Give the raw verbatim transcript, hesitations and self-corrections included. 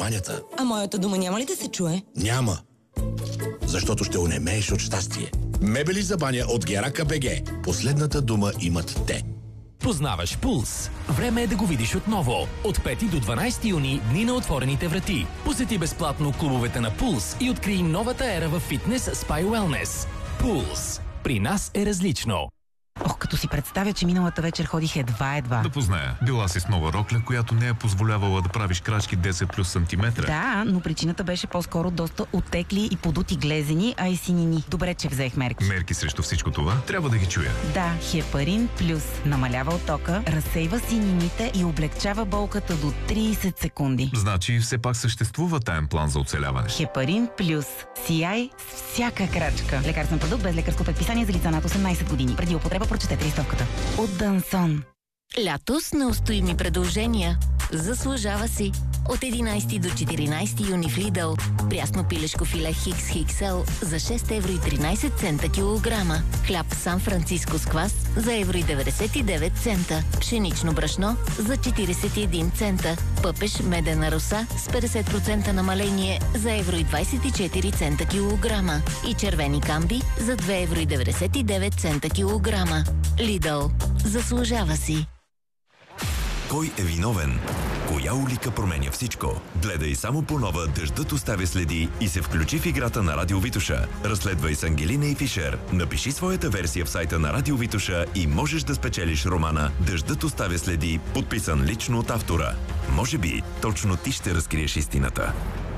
банята. А моята дума няма ли да се чуе? Няма. Защото ще онемееш от щастие. Мебели за баня от Герака БГ. Последната дума имат те. Познаваш Пулс. Време е да го видиш отново. От пети до дванайсети юни дни на отворените врати. Посети безплатно клубовете на Пулс и открий новата ера в фитнес, спа и уелнес. Пулс. При нас е различно. Ох, като си представя, че миналата вечер ходих едва-едва. Да позная. Била си с нова рокля, която не е позволявала да правиш крачки десет плюс сантиметра. Да, но причината беше по-скоро доста отекли и подути глезени, а и синини. Добре, че взех мерки. Мерки срещу всичко това трябва да ги чуя. Да, Хепарин Плюс намалява оттока, разсейва синините и облегчава болката до трийсет секунди. Значи все пак съществува таен план за оцеляване. Хепарин Плюс. Сияй с всяка крачка. Лекарствен продукт без лекарско предписание за лица над осемнайсет години. Преди употреба прочетете листовката. От Дансон. Лято с неустоими предложения. Заслужава си. От единайсети до четиринайсети юни в Lidl. Прясно пилешко филе Хикс Икс Икс Ел за шест евро и тринайсет цента килограма. Хляб Сан Франциско с квас за евро и деветдесет и девет цента. Пшенично брашно за четирийсет и един цента. Пъпеш медена роса с петдесет процента намаление за евро и двайсет и четири цента килограма. И червени камби за две евро и деветдесет и девет цента килограма. Lidl. Заслужава си. Кой е виновен? Коя улика променя всичко? Гледай само по нова "Дъждът оставя следи" и се включи в играта на Радио Витоша. Разследвай с Ангелина и Фишер. Напиши своята версия в сайта на Радио Витоша и можеш да спечелиш романа "Дъждът оставя следи", подписан лично от автора. Може би точно ти ще разкриеш истината.